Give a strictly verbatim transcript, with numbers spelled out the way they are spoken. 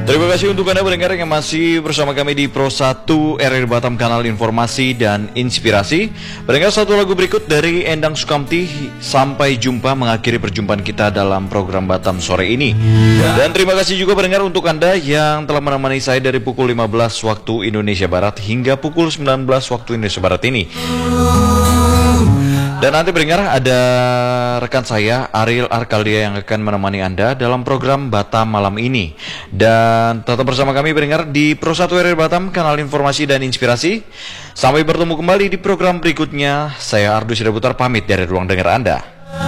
Terima kasih untuk Anda pendengar yang masih bersama kami di Pro satu R R Batam, kanal informasi dan inspirasi. Pendengar, satu lagu berikut dari Endang Sukamti, Sampai Jumpa, mengakhiri perjumpaan kita dalam program Batam sore ini. Dan terima kasih juga pendengar untuk Anda yang telah menemani saya dari pukul lima belas waktu Indonesia Barat hingga pukul sembilan belas waktu Indonesia Barat ini. Dan nanti pendengar, ada rekan saya Ariel Arkaldia yang akan menemani Anda dalam program Batam malam ini. Dan tetap bersama kami pendengar di Pro satu R R Batam, kanal informasi dan inspirasi. Sampai bertemu kembali di program berikutnya. Saya Ardu Sidaputar pamit dari ruang dengar Anda.